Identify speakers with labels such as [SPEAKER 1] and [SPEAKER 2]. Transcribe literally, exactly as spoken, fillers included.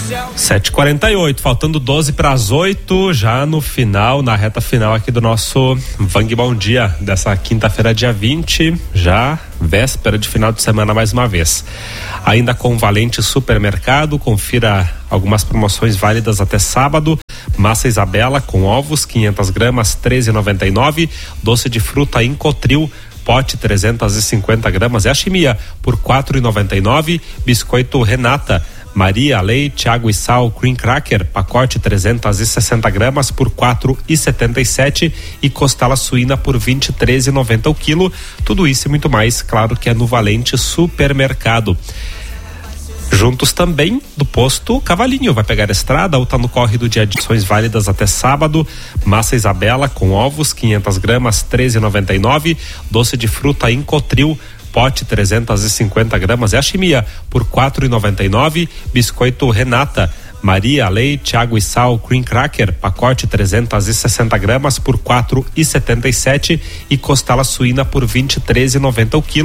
[SPEAKER 1] sete e quarenta e oito, faltando doze para as oito, já no final, na reta final aqui do nosso Vang Bom Dia dessa quinta-feira, dia vinte, já véspera de final de semana mais uma vez. Ainda com Valente Supermercado, confira algumas promoções válidas até sábado. Massa Isabela com ovos, quinhentas gramas, treze e noventa e nove. Doce de fruta Incotril, pote trezentas e cinquenta gramas, é a chimia, por quatro e noventa e nove. Biscoito Renata Maria, leite, água e sal, cream cracker, pacote trezentas e sessenta gramas por quatro e setenta e sete, e costela suína por vinte e três e noventa o quilo. Tudo isso e muito mais, claro que é no Valente Supermercado. Juntos também do posto Cavalinho, vai pegar a estrada ou tá no corre do dia, edições válidas até sábado. Massa Isabela com ovos, quinhentas gramas, treze e noventa e nove. Doce de fruta Incotril, pote trezentas e cinquenta gramas, é a chimia, por quatro e noventa e nove. Biscoito Renata Maria, leite, água e sal, cream cracker, pacote trezentas e sessenta gramas por quatro e setenta e sete, e costela suína por vinte e três e noventa o quilo.